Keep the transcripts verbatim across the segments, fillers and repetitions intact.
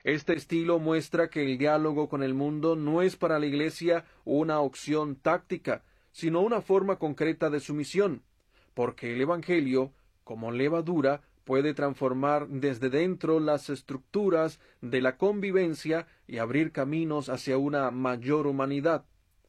Este estilo muestra que el diálogo con el mundo no es para la Iglesia una opción táctica, sino una forma concreta de su misión, porque el Evangelio, como levadura, puede transformar desde dentro las estructuras de la convivencia y abrir caminos hacia una mayor humanidad.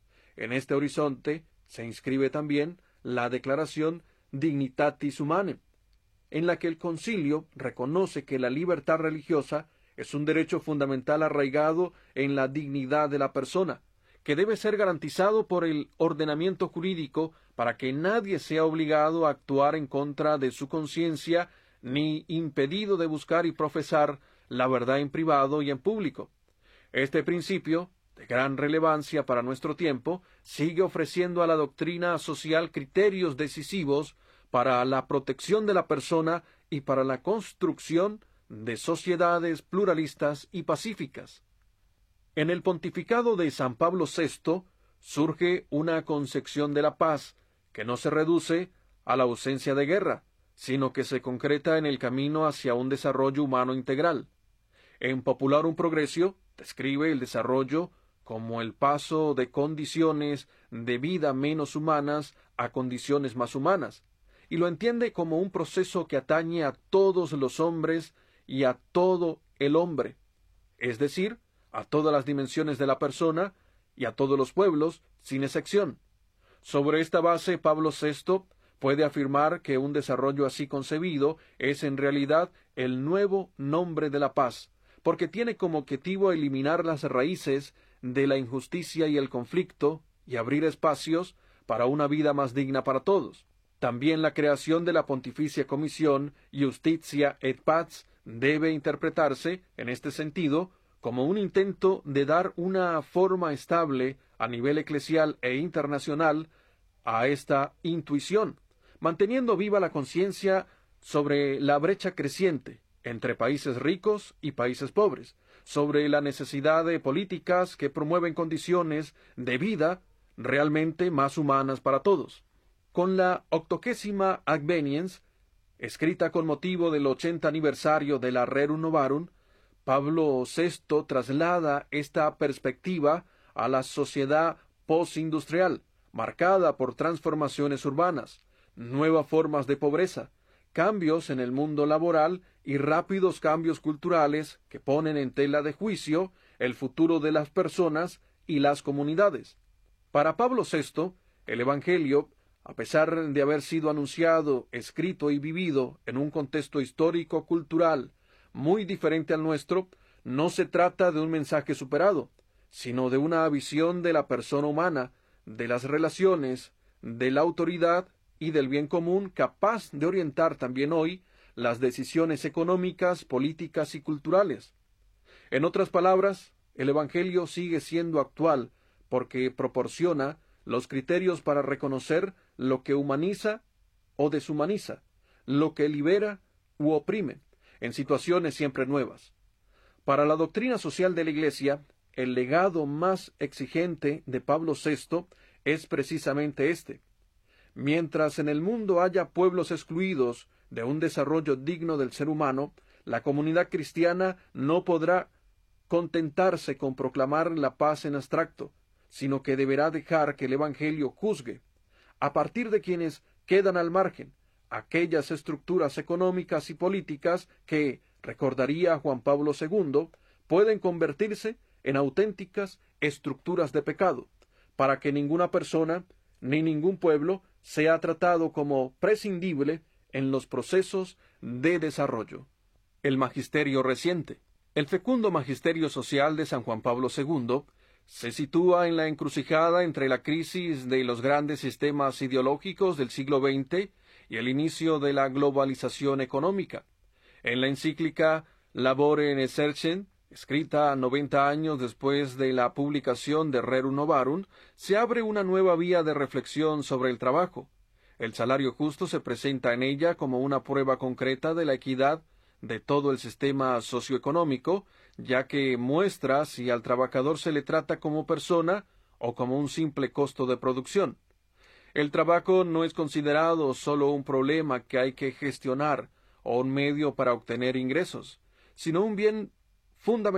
En este horizonte se inscribe también la declaración Dignitatis Humanae, en la que el concilio reconoce que la libertad religiosa es un derecho fundamental arraigado en la dignidad de la persona, que debe ser garantizado por el ordenamiento jurídico para que nadie sea obligado a actuar en contra de su conciencia ni impedido de buscar y profesar la verdad en privado y en público. Este principio, de gran relevancia para nuestro tiempo, sigue ofreciendo a la doctrina social criterios decisivos para la protección de la persona y para la construcción de sociedades pluralistas y pacíficas. En el pontificado de San Pablo sexto surge una concepción de la paz que no se reduce a la ausencia de guerra, sino que se concreta en el camino hacia un desarrollo humano integral. En Popularum Progressio describe el desarrollo como el paso de condiciones de vida menos humanas a condiciones más humanas, y lo entiende como un proceso que atañe a todos los hombres y a todo el hombre, es decir, a todas las dimensiones de la persona y a todos los pueblos, sin excepción. Sobre esta base, Pablo sexto puede afirmar que un desarrollo así concebido es en realidad el nuevo nombre de la paz, porque tiene como objetivo eliminar las raíces de la injusticia y el conflicto y abrir espacios para una vida más digna para todos. También la creación de la Pontificia Comisión Justitia et Pax debe interpretarse, en este sentido, como un intento de dar una forma estable a nivel eclesial e internacional a esta intuición, manteniendo viva la conciencia sobre la brecha creciente entre países ricos y países pobres, sobre la necesidad de políticas que promueven condiciones de vida realmente más humanas para todos. Con la octogesima Adveniens, escrita con motivo del ochenta aniversario de la Rerum Novarum, Pablo sexto traslada esta perspectiva a la sociedad postindustrial, marcada por transformaciones urbanas, nuevas formas de pobreza, cambios en el mundo laboral y rápidos cambios culturales que ponen en tela de juicio el futuro de las personas y las comunidades. Para Pablo sexto, el Evangelio, a pesar de haber sido anunciado, escrito y vivido en un contexto histórico-cultural muy diferente al nuestro, no se trata de un mensaje superado, sino de una visión de la persona humana, de las relaciones, de la autoridad y del bien común capaz de orientar también hoy las decisiones económicas, políticas y culturales. En otras palabras, el Evangelio sigue siendo actual porque proporciona los criterios para reconocer lo que humaniza o deshumaniza, lo que libera u oprime, en situaciones siempre nuevas. Para la doctrina social de la Iglesia, el legado más exigente de Pablo sexto es precisamente este. Mientras en el mundo haya pueblos excluidos de un desarrollo digno del ser humano, la comunidad cristiana no podrá contentarse con proclamar la paz en abstracto, sino que deberá dejar que el Evangelio juzgue, a partir de quienes quedan al margen, aquellas estructuras económicas y políticas que, recordaría Juan Pablo segundo, pueden convertirse en auténticas estructuras de pecado, para que ninguna persona ni ningún pueblo sea tratado como prescindible en los procesos de desarrollo. El magisterio reciente. El fecundo magisterio social de San Juan Pablo segundo se sitúa en la encrucijada entre la crisis de los grandes sistemas ideológicos del siglo veinte y el inicio de la globalización económica. En la encíclica Labore in Exercen, escrita noventa años después de la publicación de Rerum Novarum, se abre una nueva vía de reflexión sobre el trabajo. El salario justo se presenta en ella como una prueba concreta de la equidad de todo el sistema socioeconómico, ya que muestra si al trabajador se le trata como persona o como un simple costo de producción. El trabajo no es considerado solo un problema que hay que gestionar o un medio para obtener ingresos, sino un bien fundamental